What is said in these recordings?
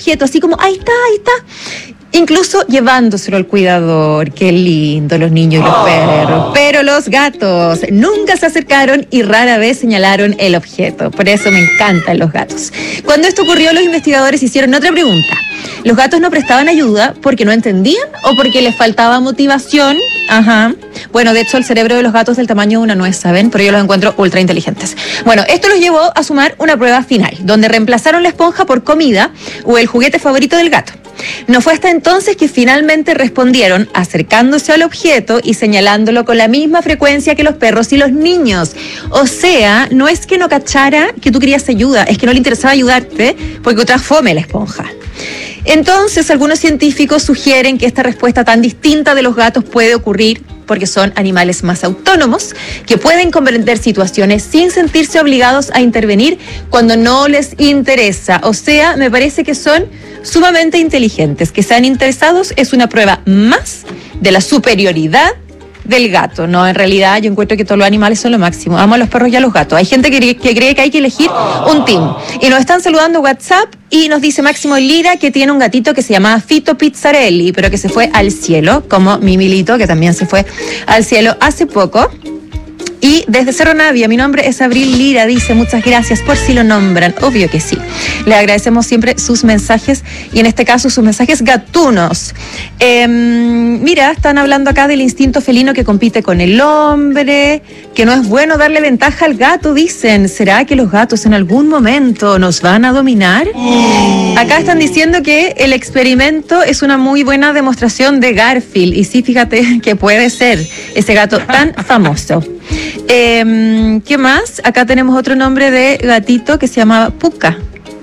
objeto, así como, ahí está. Incluso llevándoselo al cuidador. Qué lindo, los niños y los perros. Pero los gatos nunca se acercaron y rara vez señalaron el objeto. Por eso me encantan los gatos. Cuando esto ocurrió, los investigadores hicieron otra pregunta. ¿Los gatos no prestaban ayuda porque no entendían o porque les faltaba motivación? Ajá. Bueno, de hecho, el cerebro de los gatos es del tamaño de una nuez, ¿saben? Pero yo los encuentro ultra inteligentes. Bueno, esto los llevó a sumar una prueba final, donde reemplazaron la esponja por comida o el juguete favorito del gato. No fue hasta entonces que finalmente respondieron acercándose al objeto y señalándolo con la misma frecuencia que los perros y los niños. O sea, no es que no cachara que tú querías ayuda, es que no le interesaba ayudarte porque otra fome la esponja. Entonces, algunos científicos sugieren que esta respuesta tan distinta de los gatos puede ocurrir porque son animales más autónomos, que pueden comprender situaciones sin sentirse obligados a intervenir cuando no les interesa. O sea, me parece que son sumamente inteligentes. Que sean interesados es una prueba más de la superioridad del gato. No, en realidad yo encuentro que todos los animales son lo máximo. Amo a los perros y a los gatos. Hay gente que cree que hay que elegir un team. Y nos están saludando WhatsApp y nos dice Máximo Lira que tiene un gatito que se llamaba Fito Pizzarelli, pero que se fue al cielo, como mi Milito, que también se fue al cielo hace poco. Y desde Cerro Navia, mi nombre es Abril Lira, dice, muchas gracias por si lo nombran. Obvio que sí. Le agradecemos siempre sus mensajes y en este caso sus mensajes gatunos. Mira, están hablando acá del instinto felino que compite con el hombre, que no es bueno darle ventaja al gato, dicen. ¿Será que los gatos en algún momento nos van a dominar? Acá están diciendo que el experimento es una muy buena demostración de Garfield. Y sí, fíjate que puede ser ese gato tan famoso. ¿Qué más? Acá tenemos otro nombre de gatito que se llamaba Puka.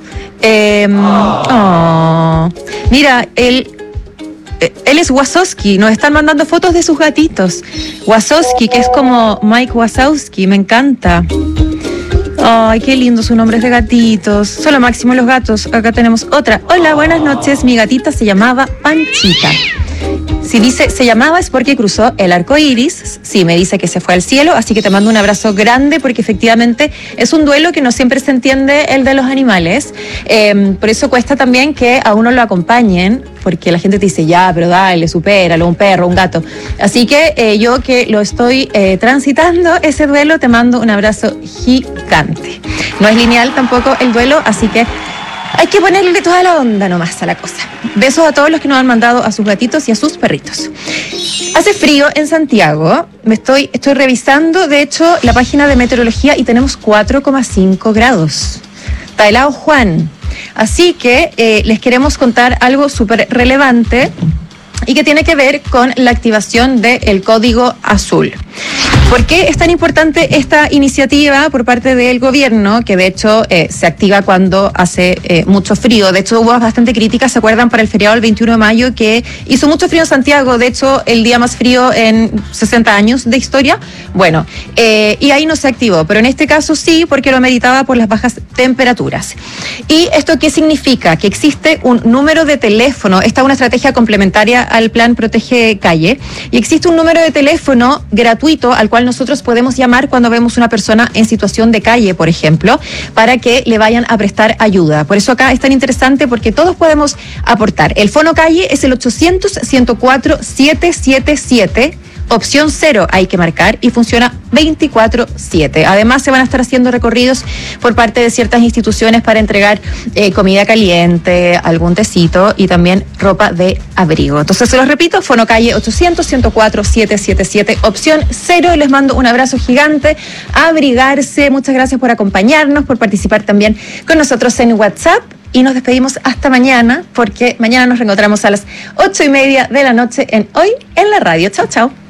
Mira, él es Wazowski. Nos están mandando fotos de sus gatitos. Wazowski, que es como Mike Wazowski, me encanta. Ay, qué lindo sus nombres de gatitos. Son lo máximo los gatos. Acá tenemos otra. Hola, buenas noches. Mi gatita se llamaba Panchita. Si dice se llamaba es porque cruzó el arco iris. Sí, me dice que se fue al cielo, así que te mando un abrazo grande porque efectivamente es un duelo que no siempre se entiende el de los animales. Por eso cuesta también que a uno lo acompañen, porque la gente te dice ya, pero dale, supéralo, un perro, un gato. Así que yo que lo estoy transitando ese duelo, te mando un abrazo gigante. No es lineal tampoco el duelo, así que hay que ponerle toda la onda nomás a la cosa. Besos a todos los que nos han mandado a sus gatitos y a sus perritos. Hace frío en Santiago. Estoy revisando, de hecho, la página de meteorología y tenemos 4,5 grados. Está helado Juan. Así que les queremos contar algo súper relevante y que tiene que ver con la activación del Código Azul. ¿Por qué es tan importante esta iniciativa por parte del gobierno? Que de hecho se activa cuando hace mucho frío. De hecho hubo bastante críticas, ¿se acuerdan? Para el feriado del 21 de mayo que hizo mucho frío en Santiago. De hecho, el día más frío en 60 años de historia. Bueno, y ahí no se activó. Pero en este caso sí, porque lo meritaba por las bajas temperaturas. ¿Y esto qué significa? Que existe un número de teléfono. Esta es una estrategia complementaria al plan Protege Calle. Y existe un número de teléfono gratuito al cual nosotros podemos llamar cuando vemos una persona en situación de calle, por ejemplo, para que le vayan a prestar ayuda. Por eso acá es tan interesante porque todos podemos aportar. El Fono Calle es el 800-104-777. Opción 0 hay que marcar y funciona 24/7. Además se van a estar haciendo recorridos por parte de ciertas instituciones para entregar comida caliente, algún tecito y también ropa de abrigo. Entonces se los repito, Fono Calle 800-104-777, opción 0. Les mando un abrazo gigante, abrigarse. Muchas gracias por acompañarnos, por participar también con nosotros en WhatsApp. Y nos despedimos hasta mañana, porque mañana nos reencontramos a las 8:30 de la noche en Hoy en la Radio. Chao, chao.